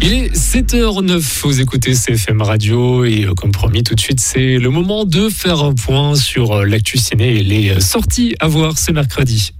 Il est 7h09, vous écoutez CFM Radio et comme promis tout de suite c'est le moment de faire un point sur l'actu ciné et les sorties à voir ce mercredi.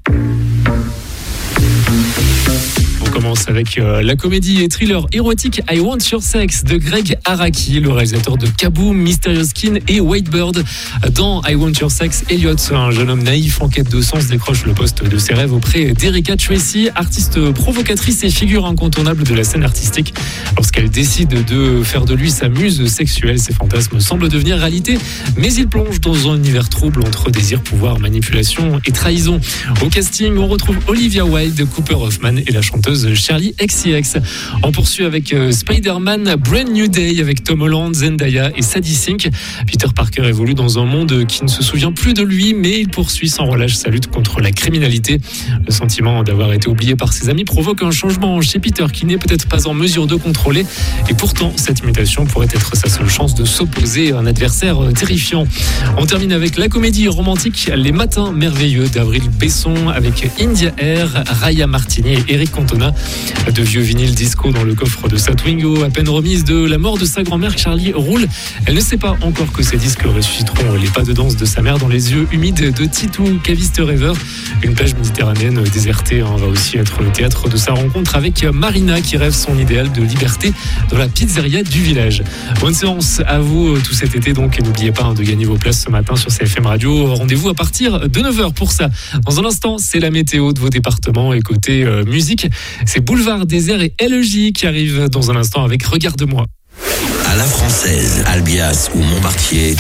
On commence avec la comédie et thriller érotique I Want Your Sex de Greg Araki, le réalisateur de Kaboom, Mysterious Skin et White Bird. Dans I Want Your Sex, Elliot, un jeune homme naïf en quête de sens, décroche le poste de ses rêves auprès d'Erika Tracy, artiste provocatrice et figure incontournable de la scène artistique. Lorsqu'elle décide de faire de lui sa muse sexuelle, ses fantasmes semblent devenir réalité, mais il plonge dans un univers trouble entre désir, pouvoir, manipulation et trahison. Au casting, on retrouve Olivia Wilde, Cooper Hoffman et la chanteuse Charlie XCX. On poursuit avec Spider-Man Brand New Day avec Tom Holland, Zendaya et Sadie Sink. Peter Parker évolue dans un monde qui ne se souvient plus de lui, mais il poursuit sans relâche sa lutte contre la criminalité. Le sentiment d'avoir été oublié par ses amis provoque un changement chez Peter qui n'est peut-être pas en mesure de contrôler. Et pourtant, cette mutation pourrait être sa seule chance de s'opposer à un adversaire terrifiant. On termine avec la comédie romantique Les Matins Merveilleux d'Avril Besson avec India Air, Raya Martini et Eric Cantona. De vieux vinyles disco dans le coffre de sa Twingo, à peine remise de la mort de sa grand-mère, Charlie roule. Elle ne sait pas encore que ces disques ressusciteront les pas de danse de sa mère dans les yeux humides de Titou, caviste rêveur. Une plage méditerranéenne désertée va aussi être le théâtre de sa rencontre avec Marina qui rêve son idéal de liberté dans la pizzeria du village. Bonne séance à vous tout cet été donc et n'oubliez pas de gagner vos places ce matin sur CFM Radio. Rendez-vous à partir de 9h pour ça. Dans un instant, c'est la météo de vos départements et côté musique. C'est Boulevard Désert et LEJ qui arrivent dans un instant avec Regarde-moi. À la Française, Albias ou Montmartier,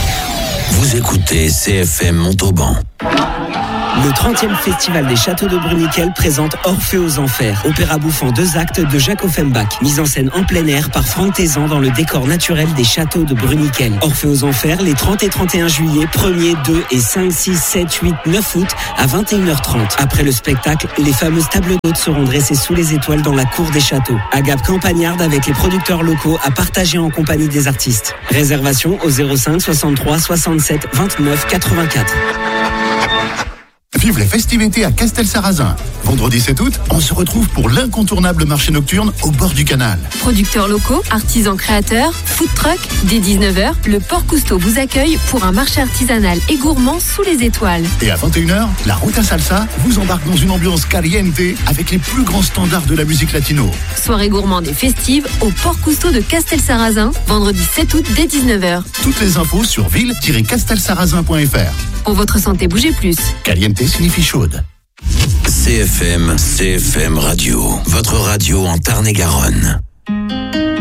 vous écoutez CFM Montauban. Le 30e Festival des Châteaux de Bruniquel présente Orphée aux Enfers, opéra bouffant 2 actes de Jacques Offenbach, mise en scène en plein air par Franck Tézan dans le décor naturel des Châteaux de Bruniquel. Orphée aux Enfers les 30 et 31 juillet, 1er, 2 et 5, 6, 7, 8, 9 août à 21h30. Après le spectacle, les fameuses tables d'hôtes seront dressées sous les étoiles dans la cour des châteaux. Agape campagnarde avec les producteurs locaux à partager en compagnie des artistes. Réservation au 05 63 67 29 84. Vive les festivités à Castelsarrasin. Vendredi 7 août, on se retrouve pour l'incontournable marché nocturne au bord du canal. Producteurs locaux, artisans créateurs, food truck, dès 19h, le Port Cousteau vous accueille pour un marché artisanal et gourmand sous les étoiles. Et à 21h, la Ruta Salsa vous embarque dans une ambiance caliente avec les plus grands standards de la musique latino. Soirée gourmande et festive au Port Cousteau de Castelsarrasin, vendredi 7 août dès 19h. Toutes les infos sur ville-castelsarrasin.fr. Pour votre santé, bougez plus. Caliente signifie chaude. CFM Radio, votre radio en Tarn-et-Garonne.